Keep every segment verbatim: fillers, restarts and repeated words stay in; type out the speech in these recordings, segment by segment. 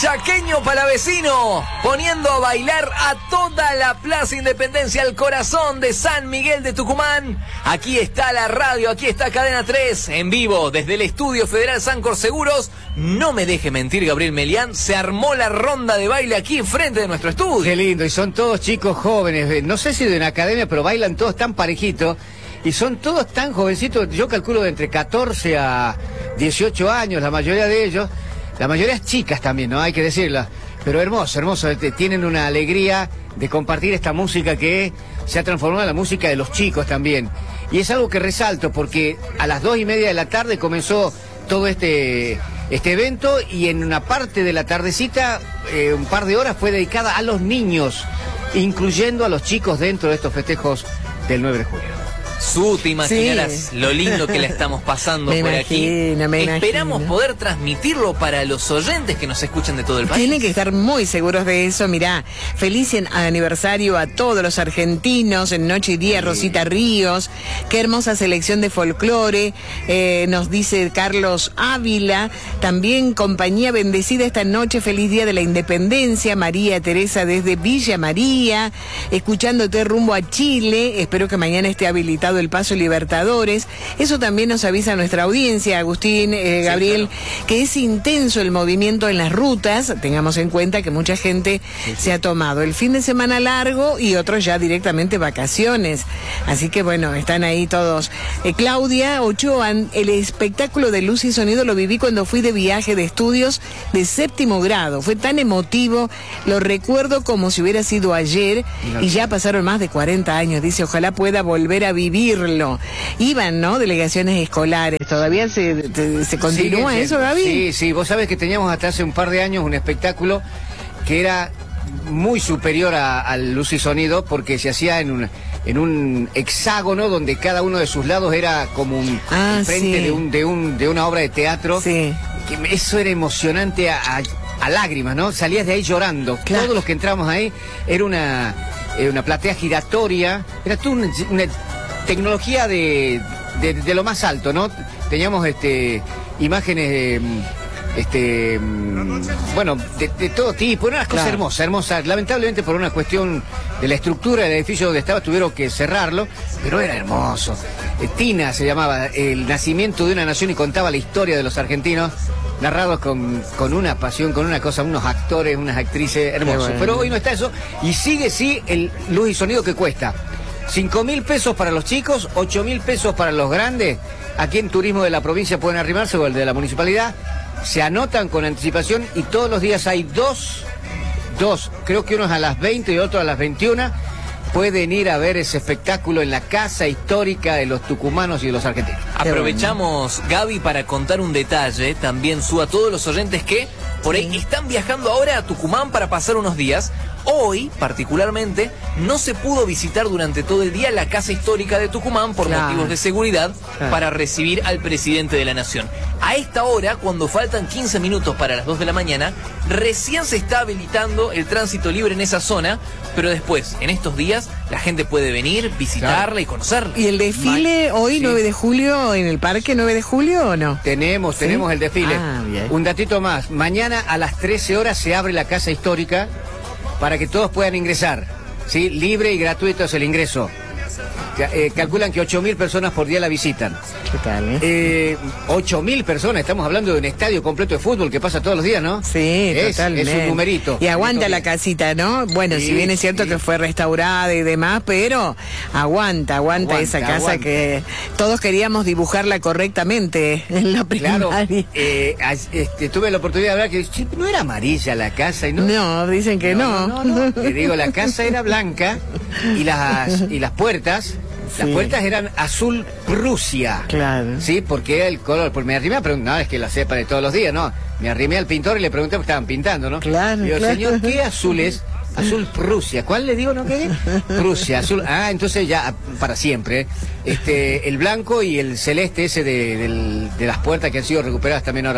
chaqueño palavecino, poniendo a bailar a toda la Plaza Independencia, el corazón de San Miguel de Tucumán. Aquí está la radio, aquí está Cadena tres, en vivo, desde el Estudio Federal Sancor Seguros. No me deje mentir, Gabriel Melián, se armó la ronda de baile aquí enfrente de nuestro estudio. Qué lindo, y son todos chicos jóvenes, no sé si de una academia, pero bailan todos tan parejitos. Y son todos tan jovencitos, yo calculo de entre catorce a dieciocho años, la mayoría de ellos. La mayoría es chicas también, ¿no? Hay que decirlo. Pero hermoso, hermoso. Tienen una alegría de compartir esta música que se ha transformado en la música de los chicos también. Y es algo que resalto porque a las dos y media de la tarde comenzó todo este, este evento y en una parte de la tardecita, eh, un par de horas fue dedicada a los niños, incluyendo a los chicos dentro de estos festejos del nueve de julio. Su, te imaginarás Sí. lo lindo que la estamos pasando Me por imagino, aquí. me Esperamos imagino. poder transmitirlo para los oyentes que nos escuchan de todo el país. Tienen que estar muy seguros de eso. Mirá, feliz en- aniversario a todos los argentinos en Noche y Día, Rosita Ríos. Qué hermosa selección de folclore, eh, nos dice Carlos Ávila. También compañía bendecida esta noche, feliz Día de la Independencia. María Teresa desde Villa María, escuchándote rumbo a Chile. Espero que mañana esté habilitado el Paso Libertadores. Eso también nos avisa nuestra audiencia, Agustín, eh, Gabriel, Sí, claro. que es intenso el movimiento en las rutas. Tengamos en cuenta que mucha gente sí, sí. se ha tomado el fin de semana largo y otros ya directamente vacaciones. Así que bueno, están ahí todos. Eh, Claudia Ochoa, el espectáculo de luz y sonido lo viví cuando fui de viaje de estudios de séptimo grado. Fue tan emotivo, lo recuerdo como si hubiera sido ayer y ya pasaron más de cuarenta años. Dice, ojalá pueda volver a vivirlo. Iban, ¿no? Delegaciones escolares. ¿Todavía se, te, se continúa Sigue eso, siendo. Gaby? Sí, sí, vos sabés que teníamos hasta hace un par de años un espectáculo que era muy superior a, al luz y sonido porque se hacía en un, en un hexágono donde cada uno de sus lados era como un Ah, frente sí. de, un, de, un, de una obra de teatro. Sí. Que eso era emocionante a, a, a lágrimas, ¿no? Salías de ahí llorando. Claro. Todos los que entramos ahí era una, eh, una platea giratoria, era tú una, una tecnología de, de, de lo más alto, ¿no? Teníamos este imágenes de, este bueno, de, de todo tipo, eran unas cosas Claro. hermosas, hermosas. Lamentablemente por una cuestión de la estructura del edificio donde estaba tuvieron que cerrarlo, pero era hermoso. Eh, Tina se llamaba, el nacimiento de una nación y contaba la historia de los argentinos, narrados con, con una pasión, con una cosa, unos actores, unas actrices hermosos. bueno. Pero hoy no está eso y sigue sí el luz y sonido que cuesta. Cinco mil pesos para los chicos, ocho mil pesos para los grandes. Aquí en Turismo de la Provincia pueden arrimarse o el de la municipalidad. Se anotan con anticipación y todos los días hay dos, dos, creo que uno es a las veinte y otro a las veintiuna. Pueden ir a ver ese espectáculo en la Casa Histórica de los tucumanos y de los argentinos. Aprovechamos, Gaby, para contar un detalle, también su a todos los oyentes que por ahí están viajando ahora a Tucumán para pasar unos días. Hoy, particularmente, no se pudo visitar durante todo el día la Casa Histórica de Tucumán por Claro. motivos de seguridad Claro. para recibir al presidente de la Nación. A esta hora, cuando faltan quince minutos para las dos de la mañana, recién se está habilitando el tránsito libre en esa zona, pero después, en estos días, la gente puede venir, visitarla Claro. y conocerla. ¿Y el desfile Ma- hoy, sí. nueve de julio, en el parque nueve de julio o no? Tenemos, ¿Sí? tenemos el desfile. Ah, bien. Un datito más. Mañana a las trece horas se abre la Casa Histórica para que todos puedan ingresar. ¿Sí? Libre y gratuito es el ingreso. Ca- eh, calculan que ocho mil personas por día la visitan. ¿Qué tal, eh? Eh, ocho mil personas, estamos hablando de un estadio completo de fútbol que pasa todos los días, ¿no? Sí, es, totalmente. es un numerito. Y aguanta En la estos días. casita, ¿no? Bueno, Sí, si bien es cierto sí. que fue restaurada y demás, pero aguanta, aguanta, Aguanta, esa casa aguanta. que todos queríamos dibujarla correctamente en la Claro, primaria. eh, as- este, tuve la oportunidad de hablar que "Che, no era amarilla la casa y no. No, dicen que no. No, no, no. Le digo, la casa era blanca y las y las puertas, las Sí. puertas eran azul Prusia. Claro. Sí, porque era el color. Porque me arrimé a preguntar, no, es que la sepa de todos los días, no. Me arrimé al pintor y le pregunté porque estaban pintando, ¿no? Claro, Digo, claro. señor, ¿qué azul es? Azul Prusia. ¿Cuál le digo, no qué? Prusia, azul. Ah, entonces ya para siempre. ¿eh? Este, el blanco y el celeste ese de, del- de las puertas que han sido recuperadas también ahora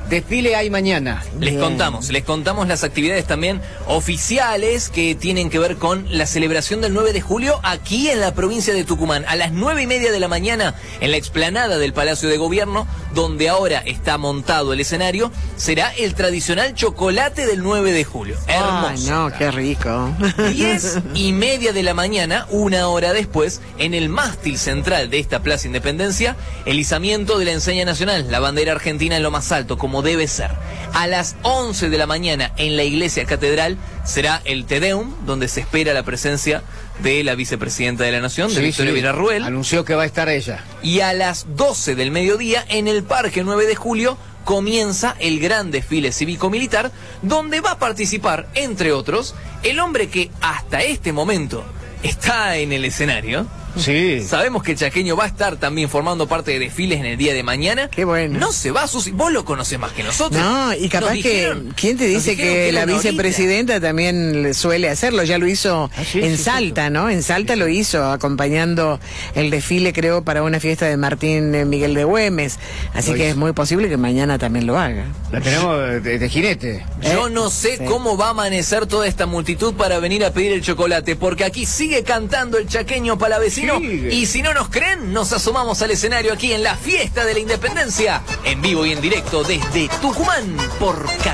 desfile hay mañana. Les Bien. contamos, les contamos las actividades también oficiales que tienen que ver con la celebración del nueve de julio aquí en la provincia de Tucumán. A las nueve y media de la mañana, en la explanada del Palacio de Gobierno, donde ahora está montado el escenario, será el tradicional chocolate del nueve de julio. Hermoso. Ay, no, qué rico. Diez y media de la mañana, una hora después, en el mástil central de esta Plaza Independencia, el izamiento de la enseña nacional, la bandera argentina en lo más alto, como debe ser. A las once de la mañana, en la iglesia catedral, será el Te Deum, donde se espera la presencia de la vicepresidenta de la Nación, de Sí, Victoria sí. Villarruel. Anunció que va a estar ella. Y a las doce del mediodía, en el Parque nueve de julio, comienza el gran desfile cívico-militar, donde va a participar, entre otros, el hombre que hasta este momento está en el escenario. Sí. Sabemos que el chaqueño va a estar también formando parte de desfiles en el día de mañana. Qué bueno. No se va a sus... Vos lo conocés más que nosotros. No, y capaz Nos que, dijeron- ¿quién te nos dice dijeron que era la una horita. vicepresidenta también le suele hacerlo? Ya lo hizo Ah, sí, en sí, Salta, ¿no? En Salta lo hizo, acompañando el desfile, creo, para una fiesta de Martín eh, Miguel de Güemes. Así Lo que hizo. es muy posible que mañana también lo haga. La tenemos de, de jinete. Yo Eh, no sé sí. cómo va a amanecer toda esta multitud para venir a pedir el chocolate, porque aquí sigue cantando el chaqueño palavecino. Sigue. Y si no nos creen, nos asomamos al escenario aquí en la fiesta de la Independencia, en vivo y en directo desde Tucumán por Cadena.